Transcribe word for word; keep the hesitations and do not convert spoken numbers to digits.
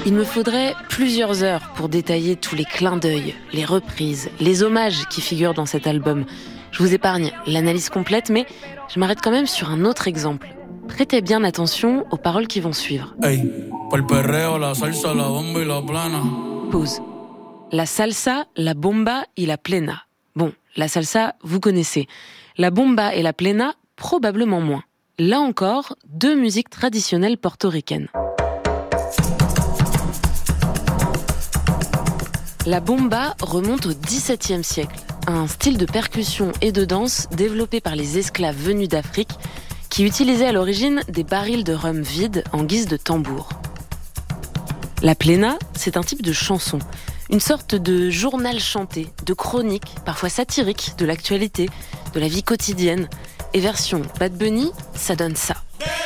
Il me faudrait plusieurs heures pour détailler tous les clins d'œil, les reprises, les hommages qui figurent dans cet album. Je vous épargne l'analyse complète, mais je m'arrête quand même sur un autre exemple. Prêtez bien attention aux paroles qui vont suivre. Hey, pa'l perreo, la salsa, la bomba y la plena. Pause. La salsa, la bomba y la plena. Bon, la salsa, vous connaissez. La bomba et la plena, probablement moins. Là encore, deux musiques traditionnelles portoricaines. La bomba remonte au dix-septième siècle, un style de percussion et de danse développé par les esclaves venus d'Afrique qui utilisaient à l'origine des barils de rhum vides en guise de tambour. La plena, c'est un type de chanson, une sorte de journal chanté, de chronique, parfois satirique, de l'actualité, de la vie quotidienne. Et version Bad Bunny, ça donne ça.